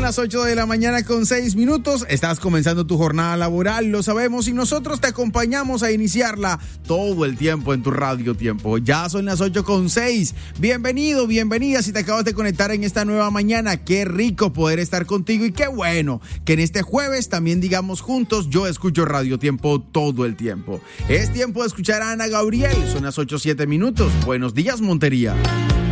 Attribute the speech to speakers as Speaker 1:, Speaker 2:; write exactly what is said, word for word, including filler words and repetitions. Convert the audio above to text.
Speaker 1: las ocho de la mañana con seis minutos. Estás comenzando tu jornada laboral, lo sabemos, y nosotros te acompañamos a iniciarla todo el tiempo en tu Radio Tiempo. Ya son las ocho con seis. Bienvenido, bienvenida si te acabas de conectar en esta nueva mañana. Qué rico poder estar contigo y qué bueno que en este jueves también digamos juntos: yo escucho Radio Tiempo todo el tiempo. Es tiempo de escuchar a Ana Gabriel. Son las ocho siete minutos. Buenos días, Montería.